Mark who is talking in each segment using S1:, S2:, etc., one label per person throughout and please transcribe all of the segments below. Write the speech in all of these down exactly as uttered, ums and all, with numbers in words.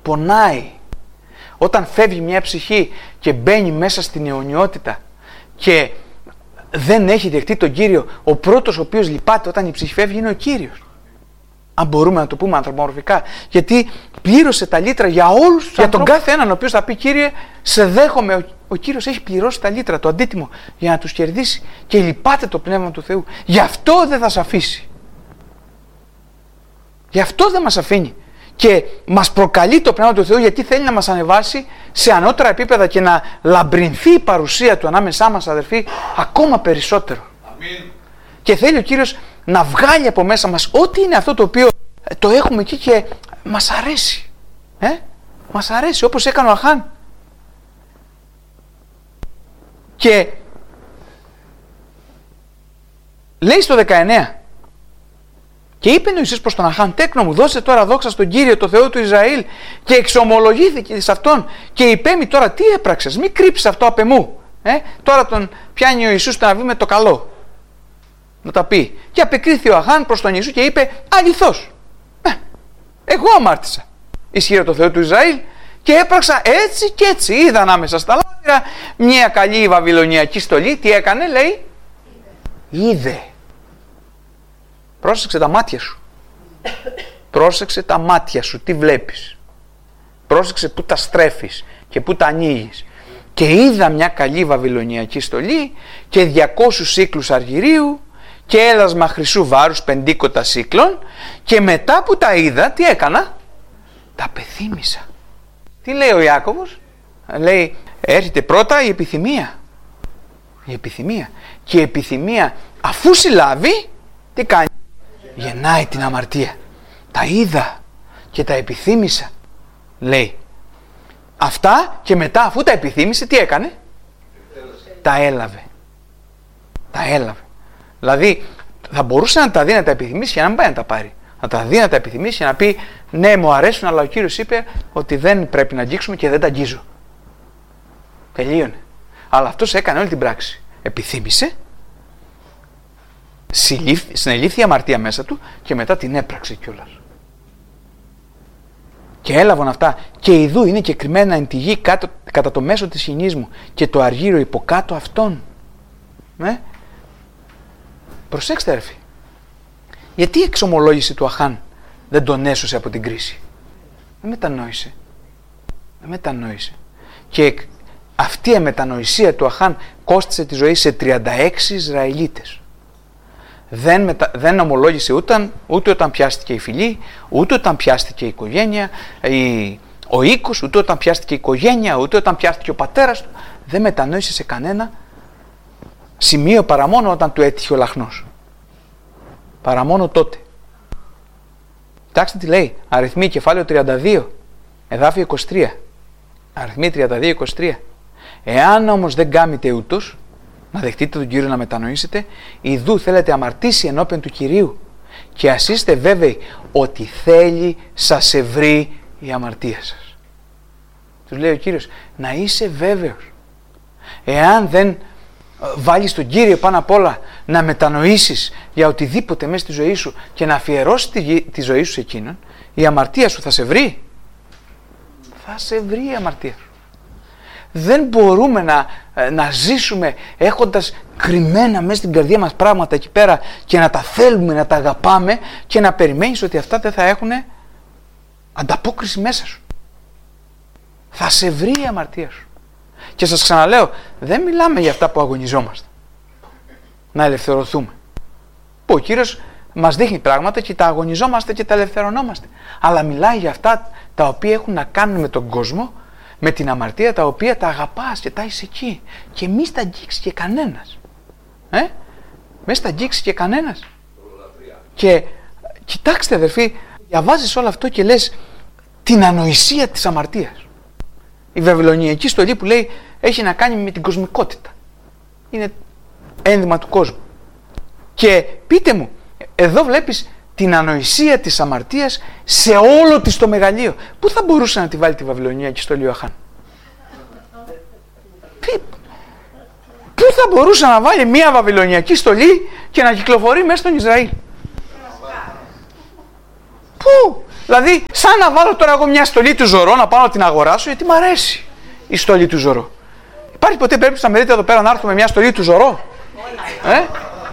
S1: πονάει. Όταν φεύγει μια ψυχή και μπαίνει μέσα στην αιωνιότητα και δεν έχει δεχτεί τον Κύριο, ο πρώτος ο οποίος λυπάται όταν η ψυχή φεύγει είναι ο Κύριος. Αν μπορούμε να το πούμε ανθρωπομορφικά. Γιατί πλήρωσε τα λίτρα για όλους τους για ανθρώπους. Τον κάθε έναν ο οποίος θα πει Κύριε, σε δέχομαι. Ο, ο Κύριος έχει πληρώσει τα λίτρα, το αντίτιμο, για να τους κερδίσει. Και λυπάται το Πνεύμα του Θεού. Γι' αυτό δεν θα σε αφήσει. Γι' αυτό δεν μας αφήνει. Και μας προκαλεί το Πνεύμα του Θεού γιατί θέλει να μας ανεβάσει σε ανώτερα επίπεδα και να λαμπρινθεί η παρουσία του ανάμεσά μας, αδερφοί, ακόμα περισσότερο. Αμήν. Και θέλει ο Κύριος να βγάλει από μέσα μας ό,τι είναι αυτό το οποίο το έχουμε εκεί και μας αρέσει. Ε? Μας αρέσει, όπως έκανε ο Αχάν. Και λέει στο δεκαεννέα, και είπε ο Ιησούς προς τον Αχάν, τέκνο μου, δώσε τώρα δόξα στον Κύριο, το Θεό του Ισραήλ, και εξομολογήθηκε σε αυτόν και είπε μη τώρα τι έπραξες, μη κρύψεις αυτό απ' εμού. Ε? Τώρα τον πιάνει ο Ιησούς να βγει με το καλό. Να τα πει. Και απεκρίθη ο Αχάν προς τον Ιησού και είπε αληθώς. Ε, εγώ αμάρτησα. Ισχύει το Θεό του Ισραήλ και έπραξα έτσι και έτσι. Είδα ανάμεσα στα λάθρα μια καλή βαβυλωνιακή στολή. Τι έκανε, λέει. Είδε. Πρόσεξε τα μάτια σου. Πρόσεξε τα μάτια σου. Τι βλέπεις. Πρόσεξε που τα στρέφεις και που τα ανοίγεις. Και είδα μια καλή βαβυλωνιακή στολή και διακόσιους σύκλους αργυρίου και έλασμα χρυσού βάρους πεντήκοντα σύκλων, και μετά που τα είδα, τι έκανα, τα πεθύμησα. Τι λέει ο Ιάκωβος, λέει έρχεται πρώτα η επιθυμία. Η επιθυμία. Και η επιθυμία αφού συλλάβει, τι κάνει, γεννάει την αμαρτία. Τα είδα και τα επιθύμησα, λέει. Αυτά και μετά αφού τα επιθύμησε, τι έκανε, τα έλαβε. Τα έλαβε. Δηλαδή θα μπορούσε να τα δει να τα επιθυμήσει και να μην πάει να τα πάρει. Να τα δει να τα επιθυμήσει και να πει ναι, μου αρέσουν, αλλά ο Κύριος είπε ότι δεν πρέπει να αγγίξουμε και δεν τα αγγίζω. Τελείωνε. Αλλά αυτός έκανε όλη την πράξη. Επιθύμησε, συνελήφθη η αμαρτία μέσα του και μετά την έπραξε κιόλας. Και έλαβαν αυτά και ιδού είναι και κρυμμένα εν τη γη κάτω, κατά το μέσο της σκηνής μου και το αργύρο υποκάτω αυτών. Ναι. Προσέξτε αδερφοί, γιατί η εξομολόγηση του Αχάν δεν τον έσωσε από την κρίση. Δεν μετανόησε. Δεν μετανόησε. Και αυτή η μετανοησία του Αχάν κόστισε τη ζωή σε τριάντα έξι Ισραηλίτες. Δεν, μετα... δεν ομολόγησε ούτε, ούτε όταν πιάστηκε η φυλή, ούτε όταν πιάστηκε η οικογένεια, η... ο οίκος, ούτε όταν πιάστηκε η οικογένεια, ούτε όταν πιάστηκε ο πατέρας του. Δεν μετανόησε σε κανένα σημείο παρά μόνο όταν του έτυχε ο λαχνός. Παρά μόνο τότε. Κοιτάξτε τι λέει. Αριθμοί κεφάλαιο τριάντα δύο, εδάφιο είκοσι τρία. Αριθμοί τριάντα δύο είκοσι τρία. Εάν όμως δεν κάμετε ούτως, να δεχτείτε τον Κύριο να μετανοήσετε, ιδού θέλετε αμαρτήσει ενώπιον του Κυρίου και ας είστε βέβαιοι ότι θέλει σας ευρύ η αμαρτία σας. Τους λέει ο Κύριος, να είσαι βέβαιος. Εάν δεν βάλεις τον Κύριο πάνω απ' όλα, να μετανοήσεις για οτιδήποτε μέσα στη ζωή σου και να αφιερώσεις τη, τη ζωή σου σε εκείνον, η αμαρτία σου θα σε βρει. Θα σε βρει η αμαρτία σου. Δεν μπορούμε να, να ζήσουμε έχοντας κρυμμένα μέσα στην καρδιά μας πράγματα εκεί πέρα και να τα θέλουμε, να τα αγαπάμε και να περιμένεις ότι αυτά δεν θα έχουν ανταπόκριση μέσα σου. Θα σε βρει η αμαρτία σου. Και σας ξαναλέω, δεν μιλάμε για αυτά που αγωνιζόμαστε. Να ελευθερωθούμε. Που ο Κύριος μας δείχνει πράγματα και τα αγωνιζόμαστε και τα ελευθερωνόμαστε. Αλλά μιλάει για αυτά τα οποία έχουν να κάνουν με τον κόσμο, με την αμαρτία, τα οποία τα αγαπάς και τα είσαι εκεί. Και μη στα αγγίξει και κανένας. Ε? Μη στα αγγίξει και κανένας. Και κοιτάξτε αδερφοί, διαβάζεις όλο αυτό και λες την ανοησία της αμαρτίας. Η βαβυλωνιακή στολή που λέει έχει να κάνει με την κοσμικότητα. Είναι ένδυμα του κόσμου. Και πείτε μου, εδώ βλέπεις την ανοησία της αμαρτίας σε όλο της το μεγαλείο. Πού θα μπορούσε να τη βάλει τη βαβυλωνιακή στολή ο Αχάν? Πού θα μπορούσε να βάλει μια βαβυλωνιακή στολή και να κυκλοφορεί μέσα στον Ισραήλ? Πού? Δηλαδή, σαν να βάλω τώρα εγώ μια στολή του Ζωρό να πάω να την αγοράσω, γιατί μου αρέσει η στολή του Ζωρό. Υπάρχει ποτέ περίπτωση να με δείτε εδώ πέρα να έρθω με μια στολή του Ζωρό? Ε?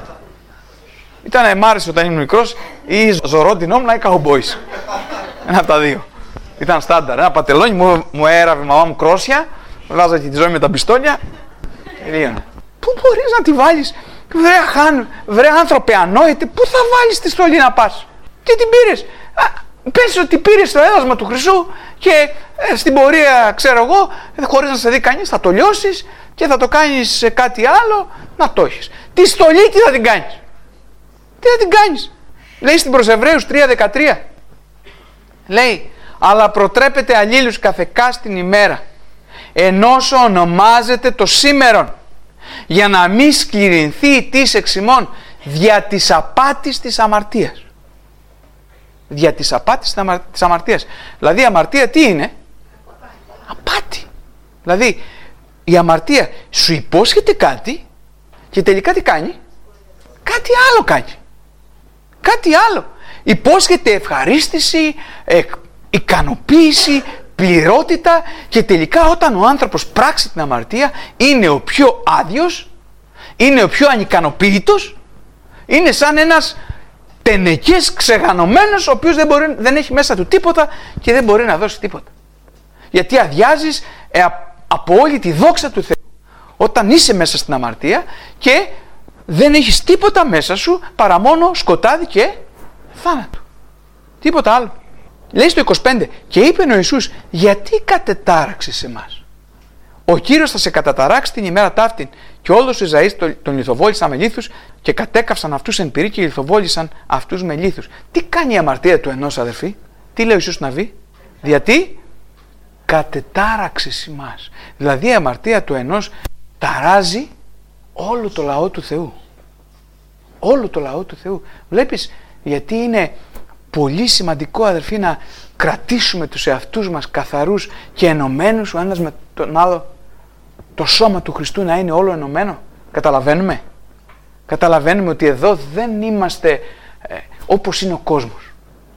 S1: Ήταν, μ' άρεσε όταν ήμουν μικρός, ή Ζωρό ντυνόμουν ή Cowboys. Ένα από τα δύο. Ήταν στάνταρ. Ένα πατελόνι, μου, μου έραβε η μαμά μου κρόσια, βάζα και τη ζωή με τα πιστόλια. Τελείωνε. Πού μπορείς να τη βάλεις, βρε, χάν, βρε άνθρωπε ανόητε, πού θα βάλεις τη στολή να πας? Τι την πήρες? Πες ότι πήρες το έδασμα του Χρυσού και ε, στην πορεία, ξέρω εγώ, χωρίς να σε δει κανείς, θα το λιώσεις και θα το κάνεις σε κάτι άλλο, να το έχεις. Τη στολή τι θα την κάνεις? Τι θα την κάνεις? Λέει στην προς Εβραίους τρία δεκατρία. Λέει, αλλά προτρέπετε αλλήλους καθεκάς την ημέρα, ενώσο ονομάζεται το σήμερον, για να μη σκληρυνθεί η της εξημών δια της απάτης της αμαρτίας. Δια της απάτης της αμαρτίας. Δηλαδή η αμαρτία τι είναι? Απάτη. Δηλαδή η αμαρτία σου υπόσχεται κάτι και τελικά τι κάνει? Κάτι άλλο κάνει. Κάτι άλλο. Υπόσχεται ευχαρίστηση, ε, ικανοποίηση, πληρότητα και τελικά όταν ο άνθρωπος πράξει την αμαρτία είναι ο πιο άδειος, είναι ο πιο ανικανοποίητος, είναι σαν ένας τενεκές ξεγανωμένος ο οποίος δεν, μπορεί, δεν έχει μέσα του τίποτα και δεν μπορεί να δώσει τίποτα. Γιατί αδειάζεις ε, από όλη τη δόξα του Θεού όταν είσαι μέσα στην αμαρτία και δεν έχεις τίποτα μέσα σου παρά μόνο σκοτάδι και θάνατο. Τίποτα άλλο. Λέει στο είκοσι πέντε, και είπε ο Ιησούς, γιατί κατετάραξες εμάς? Ο Κύριος θα σε καταταράξει την ημέρα ταύτην. Και όλος ο Ισραήλ τον λιθοβόλησαν με λίθους και κατέκαυσαν αυτούς εν πυρί και λιθοβόλησαν αυτούς με λίθους. Τι κάνει η αμαρτία του ενός, αδερφοί? Τι λέει ο Ιησούς να βγει? Γιατί κατετάραξες εμάς. Δηλαδή η αμαρτία του ενός ταράζει όλο το λαό του Θεού. Όλο το λαό του Θεού. Βλέπεις γιατί είναι πολύ σημαντικό, αδερφοί, να κρατήσουμε τους εαυτούς μας καθαρούς και ενωμένους ο ένας με τον άλλο, το σώμα του Χριστού να είναι όλο ενωμένο. Καταλαβαίνουμε? Καταλαβαίνουμε ότι εδώ δεν είμαστε ε, όπως είναι ο κόσμος.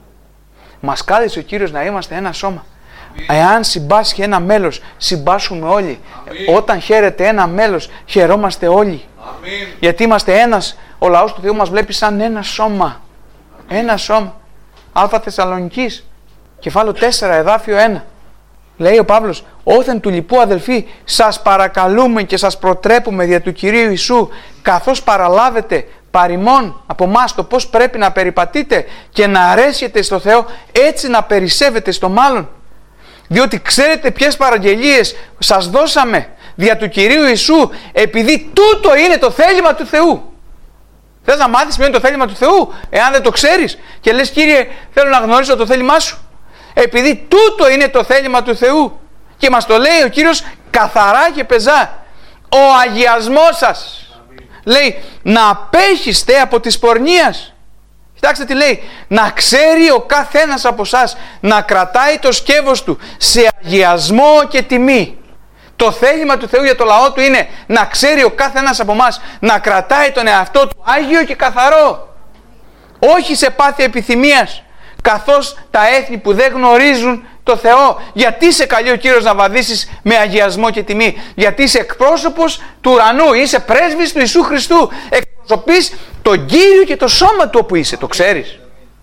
S1: Μας κάλεσε ο Κύριος να είμαστε ένα σώμα. Εάν συμπάσχει ένα μέλος, συμπάσχουμε όλοι. Αμήν. Όταν χαίρεται ένα μέλος, χαιρόμαστε όλοι. Αμήν. Γιατί είμαστε ένας, ο λαός του Θεού μας βλέπει σαν ένα σώμα. Αμήν. Ένα σώμα. Α Θεσσαλονικής, κεφάλαιο τέσσερα, εδάφιο ένα. Λέει ο Παύλος, όθεν του λοιπού αδελφοί, σας παρακαλούμε και σας προτρέπουμε δια του Κυρίου Ιησού, καθώς παραλάβετε παρημών από μας το πώς πρέπει να περιπατείτε και να αρέσετε στο Θεό, έτσι να περισσεύετε στο μάλλον. Διότι ξέρετε ποιες παραγγελίες σας δώσαμε δια του Κυρίου Ιησού, επειδή τούτο είναι το θέλημα του Θεού. Θες να μάθεις ποιο είναι το θέλημα του Θεού? Εάν δεν το ξέρεις και λες, Κύριε, θέλω να γνωρίσω το θέλημά σου. Επειδή τούτο είναι το θέλημα του Θεού και μας το λέει ο Κύριος καθαρά και πεζά. Ο αγιασμός σας. Αμήν. Λέει να απέχεστε από της πορνείας. Κοιτάξτε τι λέει. Να ξέρει ο καθένας από εσάς να κρατάει το σκεύος του σε αγιασμό και τιμή. Το θέλημα του Θεού για το λαό του είναι να ξέρει ο κάθε ένας από εμάς να κρατάει τον εαυτό του άγιο και καθαρό. Όχι σε πάθη επιθυμίας, καθώς τα έθνη που δεν γνωρίζουν το Θεό. Γιατί σε καλεί ο Κύριος να βαδίσεις με αγιασμό και τιμή? Γιατί είσαι εκπρόσωπος του ουρανού, είσαι πρέσβης του Ιησού Χριστού. Εκπροσωπείς τον Κύριο και το σώμα του όπου είσαι. Το ξέρεις?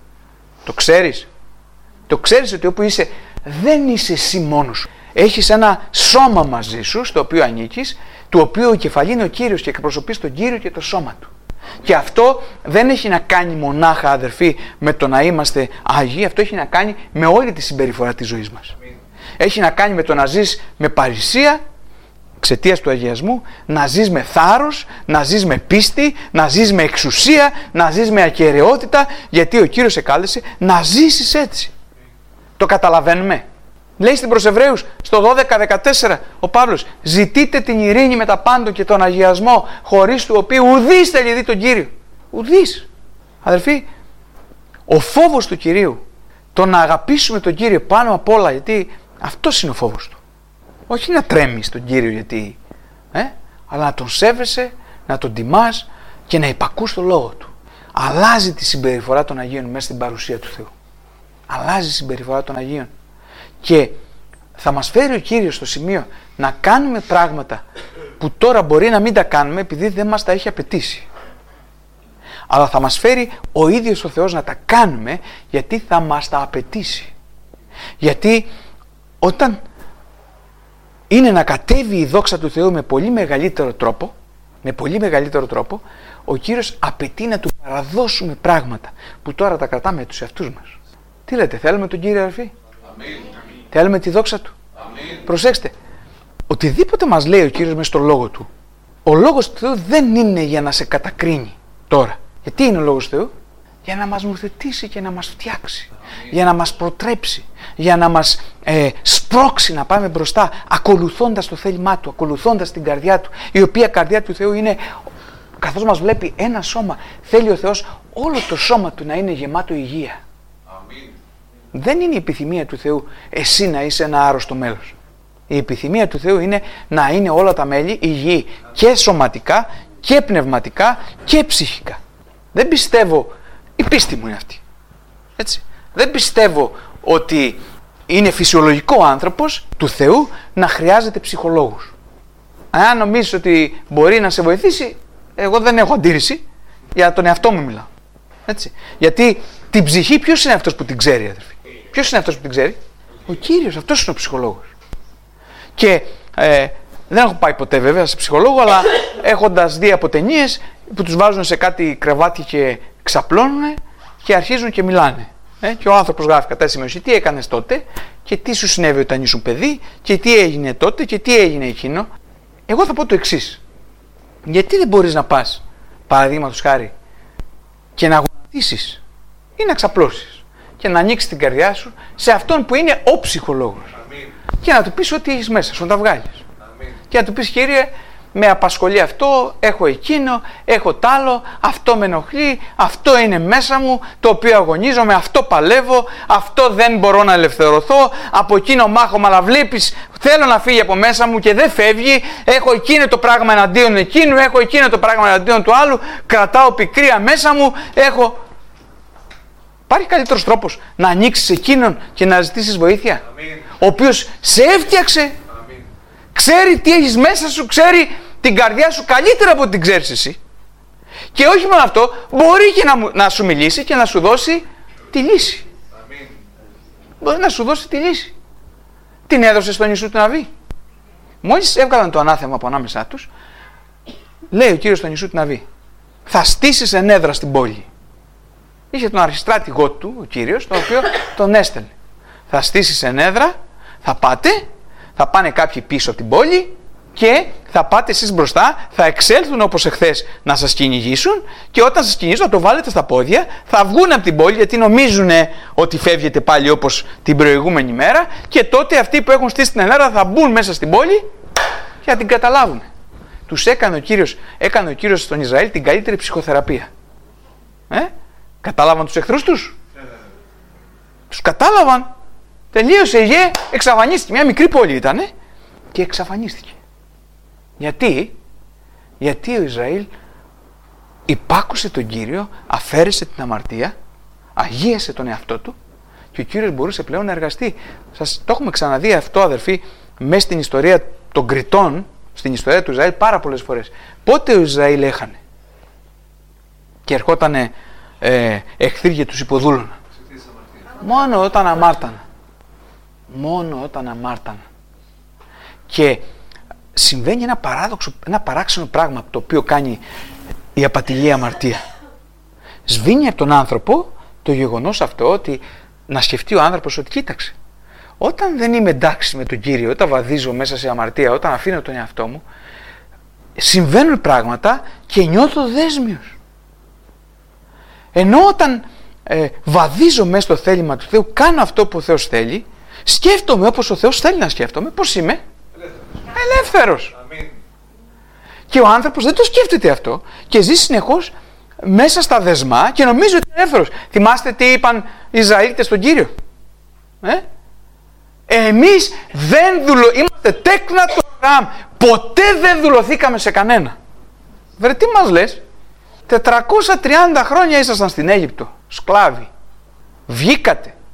S1: Το ξέρεις? Το ξέρεις ότι όπου είσαι δεν είσαι εσύ μόνος σου. Έχεις ένα σώμα μαζί σου, στο οποίο ανήκεις, του οποίου η κεφαλή είναι ο Κύριος και εκπροσωπείς τον Κύριο και το σώμα του. Και αυτό δεν έχει να κάνει μονάχα, αδερφοί, με το να είμαστε άγιοι, αυτό έχει να κάνει με όλη τη συμπεριφορά της ζωής μας. Έχει να κάνει με το να ζεις με παρησία, εξαιτίας του αγιασμού, να ζεις με θάρρος, να ζεις με πίστη, να ζεις με εξουσία, να ζεις με ακεραιότητα, γιατί ο Κύριος σε κάλεσε να ζήσεις έτσι. Το καταλαβαίνουμε? Λέει στην προς Εβραίους, στο δώδεκα δεκατέσσερα, ο Παύλος, ζητείτε την ειρήνη με τα πάντων και τον αγιασμό, χωρίς του οποίου ουδής θέλει δει τον Κύριο. Ουδής. Αδελφοί, ο φόβος του Κυρίου, το να αγαπήσουμε τον Κύριο πάνω απ' όλα, γιατί αυτός είναι ο φόβος του. Όχι να τρέμεις τον Κύριο γιατί, ε, αλλά να τον σέβεσαι, να τον τιμάς και να υπακούς το λόγο του. Αλλάζει τη συμπεριφορά των Αγίων μέσα στην παρουσία του Θεού. Αλλάζει η συμπεριφορά των Αγίων. Και θα μας φέρει ο Κύριος στο σημείο να κάνουμε πράγματα που τώρα μπορεί να μην τα κάνουμε επειδή δεν μας τα έχει απαιτήσει. Αλλά θα μας φέρει ο ίδιος ο Θεός να τα κάνουμε γιατί θα μας τα απαιτήσει. Γιατί όταν είναι να κατέβει η δόξα του Θεού με πολύ μεγαλύτερο τρόπο, με πολύ μεγαλύτερο τρόπο, ο Κύριος απαιτεί να του παραδώσουμε πράγματα που τώρα τα κρατάμε τους εαυτούς μας. Τι λέτε, θέλουμε τον Κύριο, αδερφοί? Αμήν. Θέλουμε τη δόξα του? Αμήν. Προσέξτε, οτιδήποτε μας λέει ο Κύριος μέσα στο λόγο του, ο λόγος του Θεού δεν είναι για να σε κατακρίνει τώρα. Γιατί είναι ο λόγος του Θεού? Για να μας νουθετήσει και να μας φτιάξει. Αμήν. Για να μας προτρέψει. Για να μας ε, σπρώξει να πάμε μπροστά, ακολουθώντας το θέλημά του, ακολουθώντας την καρδιά του, η οποία καρδιά του Θεού είναι, καθώς μας βλέπει ένα σώμα, θέλει ο Θεός όλο το σώμα του να είναι γεμάτο υγεία. Αμήν. Δεν είναι η επιθυμία του Θεού εσύ να είσαι ένα άρρωστο μέλος. Η επιθυμία του Θεού είναι να είναι όλα τα μέλη υγιή και σωματικά και πνευματικά και ψυχικά. Δεν πιστεύω, η πίστη μου είναι αυτή. Έτσι. Δεν πιστεύω ότι είναι φυσιολογικό ο άνθρωπος του Θεού να χρειάζεται ψυχολόγους. Αν νομίζεις ότι μπορεί να σε βοηθήσει, εγώ δεν έχω αντίρρηση, για τον εαυτό μου μιλάω. Έτσι. Γιατί την ψυχή ποιος είναι αυτός που την ξέρει, αδερφοί? Ποιος είναι αυτός που την ξέρει? Ο Κύριος, αυτός είναι ο ψυχολόγος. Και ε, δεν έχω πάει ποτέ βέβαια σε ψυχολόγο, αλλά έχοντας δει από ταινίες που τους βάζουν σε κάτι κρεβάτι και ξαπλώνουν και αρχίζουν και μιλάνε. Ε, και ο άνθρωπος γράφει κατά σημείωση τι έκανες τότε και τι σου συνέβη όταν ήσουν παιδί και τι έγινε τότε και τι έγινε εκείνο. Εγώ θα πω το εξής. Γιατί δεν μπορείς να πας, παραδείγματος χάρη, και να γονατίσεις ή να ξαπλώσεις και να ανοίξεις την καρδιά σου σε αυτόν που είναι ο ψυχολόγος? Αμήν. Και να του πεις ό,τι έχεις μέσα σου, να τα βγάλεις. Αμήν. Και να του πεις, Κύριε, με απασχολεί αυτό, έχω εκείνο, έχω τ' άλλο, αυτό με ενοχλεί, αυτό είναι μέσα μου, το οποίο αγωνίζομαι, αυτό παλεύω, αυτό δεν μπορώ να ελευθερωθώ, από εκείνο μάχομαι, αλλά βλέπεις, θέλω να φύγει από μέσα μου και δεν φεύγει, έχω εκείνο το πράγμα εναντίον εκείνου, έχω εκείνο το πράγμα εναντίον του άλλου, κρατάω πικρία μέσα μου, έχω... Υπάρχει καλύτερος τρόπος να ανοίξεις εκείνον και να ζητήσεις βοήθεια? Αμήν. Ο οποίος σε έφτιαξε. Αμήν. Ξέρει τι έχεις μέσα σου, ξέρει την καρδιά σου καλύτερα από ό,τι την ξέρεις εσύ. Και όχι μόνο αυτό, μπορεί και να, να σου μιλήσει και να σου δώσει τη λύση. Αμήν. Μπορεί να σου δώσει τη λύση. Την έδωσε στον Ιησού του Ναβί. Μόλις έβγαλαν το ανάθεμα από ανάμεσά τους, λέει ο Κύριος στον Ιησού του Ναβί, θα στήσεις ενέδρα στην πόλη. Είχε τον αρχιστράτηγό του, ο Κύριος, τον οποίο τον έστελνε. Θα στήσεις ενέδρα, θα πάτε, θα πάνε κάποιοι πίσω από την πόλη και θα πάτε εσείς μπροστά, θα εξέλθουν όπως εχθές να σας κυνηγήσουν και όταν σας κυνηγήσουν θα το βάλετε στα πόδια, θα βγουν από την πόλη γιατί νομίζουν ότι φεύγετε πάλι όπως την προηγούμενη μέρα και τότε αυτοί που έχουν στήσει την ενέδρα θα μπουν μέσα στην πόλη και θα την καταλάβουν. Τους έκανε ο Κύριος, έκανε ο Κύριος στον Ισραήλ την καλύτερη ψυχοθεραπεία. Ε? Κατάλαβαν τους εχθρούς τους. Yeah. Τους κατάλαβαν. Τελείωσε η γη, εξαφανίστηκε. Μια μικρή πόλη ήτανε και εξαφανίστηκε. Γιατί? Γιατί ο Ισραήλ υπάκουσε τον Κύριο, αφαίρεσε την αμαρτία, αγίασε τον εαυτό του και ο Κύριος μπορούσε πλέον να εργαστεί. Σας το έχουμε ξαναδεί αυτό, αδερφοί, μέσα στην ιστορία των Κριτών, στην ιστορία του Ισραήλ πάρα πολλές φορές. Πότε ο Ισραήλ έχανε και ερχότανε Ε, εχθροί και τους υποδούλωνα? Μόνο όταν αμάρτανα. Μόνο όταν αμάρτανα. Και συμβαίνει ένα παράδοξο, ένα παράξενο πράγμα το οποίο κάνει η απατηλή αμαρτία. Σβήνει από τον άνθρωπο το γεγονός αυτό ότι να σκεφτεί ο άνθρωπος ότι κοίταξε, όταν δεν είμαι εντάξει με τον Κύριο, όταν βαδίζω μέσα σε αμαρτία, όταν αφήνω τον εαυτό μου, συμβαίνουν πράγματα και νιώθω δέσμιος. Ενώ όταν ε, βαδίζω μέσα στο θέλημα του Θεού, κάνω αυτό που ο Θεός θέλει, σκέφτομαι όπως ο Θεός θέλει να σκέφτομαι, πώς είμαι? Ελεύθερος. Ελεύθερος. Αμήν. Και ο άνθρωπος δεν το σκέφτεται αυτό και ζει συνεχώς μέσα στα δεσμά και νομίζει ότι είναι ελεύθερος. Θυμάστε τι είπαν οι Ισραήλιτες στον Κύριο? Ε? Εμείς δεν δουλο... είμαστε τέκνα του Αβραάμ. Ποτέ δεν δουλωθήκαμε σε κανένα. Βρε, τι μας λες? τετρακόσια τριάντα χρόνια ήσασταν στην Αίγυπτο, σκλάβοι. Βγήκατε.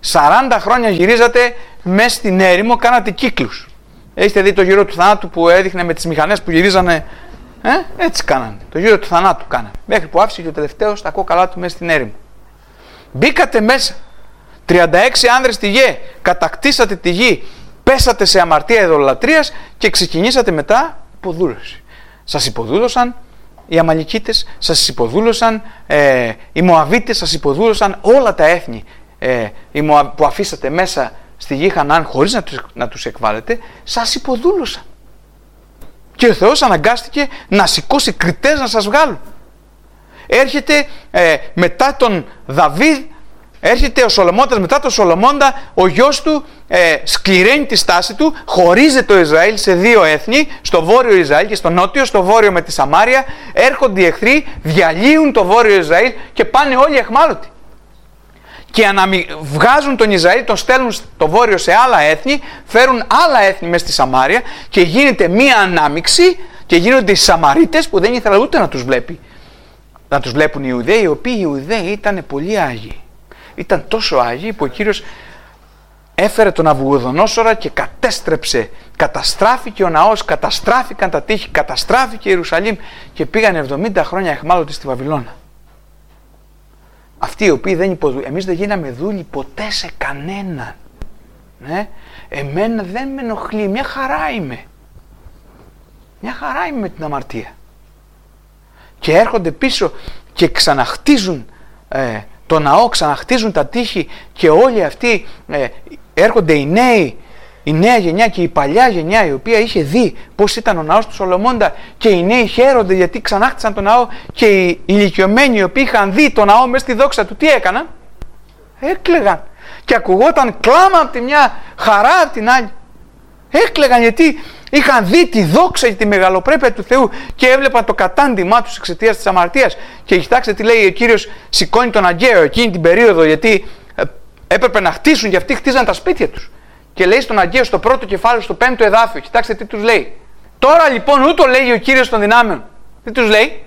S1: σαράντα χρόνια γυρίζατε μέσα στην έρημο, κάνατε κύκλους. Έχετε δει το γύρο του θανάτου που έδειχνε με τις μηχανές που γυρίζανε? Ε, έτσι κάνανε. Το γύρο του θανάτου κάνανε. Μέχρι που άφησε και ο τελευταίος τα κόκαλά του μέσα στην έρημο. Μπήκατε μέσα. τριάντα έξι άνδρες στη γη. Κατακτήσατε τη γη. Πέσατε σε αμαρτία ειδωλολατρίας και ξεκινήσατε μετά υποδούλωση. Σας υποδούλωσαν οι Αμαλικίτες, σας υποδούλωσαν ε, οι Μωαβίτες, σας υποδούλωσαν όλα τα έθνη ε, που αφήσατε μέσα στη γη Χαναάν χωρίς να τους, να τους εκβάλλετε, σας υποδούλωσαν. Και ο Θεός αναγκάστηκε να σηκώσει κριτές να σας βγάλουν. Έρχεται ε, μετά τον Δαβίδ, έρχεται ο Σολομώντας μετά τον Σολομώντα, ο γιος του ε, σκληραίνει τη στάση του, χωρίζει το Ισραήλ σε δύο έθνη, στο βόρειο Ισραήλ και στο νότιο, στο βόρειο με τη Σαμάρια, έρχονται οι εχθροί, διαλύουν το βόρειο Ισραήλ και πάνε όλοι εχμάλωτοι. Και αναμι... βγάζουν τον Ισραήλ, τον στέλνουν στο βόρειο σε άλλα έθνη, φέρουν άλλα έθνη μέσα στη Σαμάρια και γίνεται μία ανάμιξη και γίνονται οι Σαμαρίτες που δεν ήθελαν ούτε να τους βλέπει. Να τους βλέπουν οι Ιουδαίοι, οι οποίοι οι Ιουδαίοι ήταν πολύ άγιοι. Ήταν τόσο άγιοι που ο Κύριος έφερε τον Ναβουχοδονόσορα και κατέστρεψε, καταστράφηκε ο ναός, καταστράφηκαν τα τείχη, καταστράφηκε η Ιερουσαλήμ και πήγαν εβδομήντα χρόνια εχμάλωτοι στη Βαβυλώνα. Αυτοί οι οποίοι δεν υποδούλουν, εμείς δεν γίναμε δούλοι ποτέ σε κανέναν. Ναι. Εμένα δεν με ενοχλεί, μια χαρά είμαι. Μια χαρά είμαι με την αμαρτία. Και έρχονται πίσω και ξαναχτίζουν ε, το ναό, ξαναχτίζουν τα τείχη και όλοι αυτοί ε, έρχονται οι νέοι, η νέα γενιά και η παλιά γενιά η οποία είχε δει πώς ήταν ο ναός του Σολομώντα και οι νέοι χαίρονται γιατί ξανάχτισαν τον ναό και οι ηλικιωμένοι οι οποίοι είχαν δει τον ναό μέσα στη δόξα του τι έκαναν? Έκλαιγαν και ακουγόταν κλάμα από τη μια, χαρά από την άλλη. Έκλαιγαν γιατί είχαν δει τη δόξα και τη μεγαλοπρέπεια του Θεού και έβλεπαν το κατάντημά τους εξαιτίας της αμαρτίας. Και κοιτάξτε τι λέει ο Κύριος, σηκώνει τον Αγκαίο εκείνη την περίοδο, γιατί έπρεπε να χτίσουν και αυτοί χτίζαν τα σπίτια τους. Και λέει στον Αγκαίο στο πρώτο κεφάλαιο, στο πέμπτο εδάφιο, κοιτάξτε τι τους λέει. Τώρα λοιπόν ούτω λέει ο Κύριος των δυνάμεων. Τι τους λέει?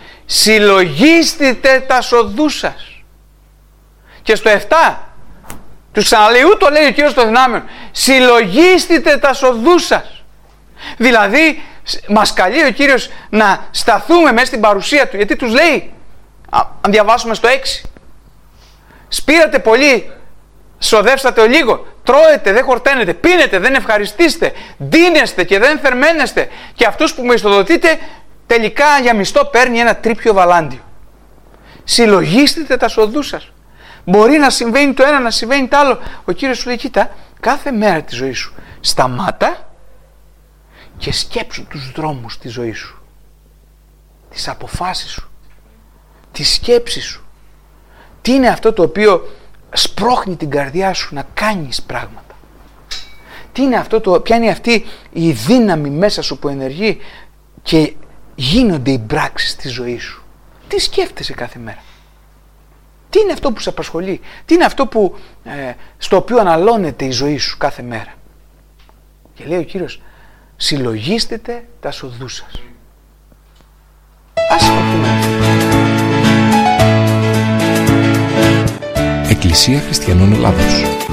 S1: Συλλογίστητε τα σοδούς σας. Και στο επτά τους ξαναλέει, ούτω λέει ο Κύριος των δυνάμεων, συλλογίστητε τα σοδούς σας. Δηλαδή μας καλεί ο Κύριος να σταθούμε μέσα στην παρουσία Του, γιατί τους λέει, αν διαβάσουμε στο έξι, σπήρατε πολύ, σοδεύσατε ο λίγο, τρώετε, δεν χορταίνετε, πίνετε, δεν ευχαριστήστε, ντύνεστε και δεν θερμαίνεστε και αυτούς που μισθοδοτείτε τελικά για μισθό παίρνει ένα τρίπιο βαλάντιο. Συλλογίστητε τα σοδούς σας. Μπορεί να συμβαίνει το ένα, να συμβαίνει το άλλο. Ο Κύριος σου λέει, κοίτα, κάθε μέρα της ζωής σου σταμάτα και σκέψου τους δρόμους της ζωής σου, τις αποφάσεις σου, τις σκέψεις σου. Τι είναι αυτό το οποίο σπρώχνει την καρδιά σου να κάνεις πράγματα? Τι είναι αυτό το, ποια είναι αυτή η δύναμη μέσα σου που ενεργεί και γίνονται οι πράξεις της ζωής σου? Τι σκέφτεσαι κάθε μέρα? Τι είναι αυτό που σε απασχολεί? Τι είναι αυτό που, ε, στο οποίο αναλώνεται η ζωή σου κάθε μέρα? Και λέει ο Κύριος, συλλογίστετε τα σοδούς σας. Ας σηκωθούμε.
S2: Εκκλησία Χριστιανών Ελλάδος.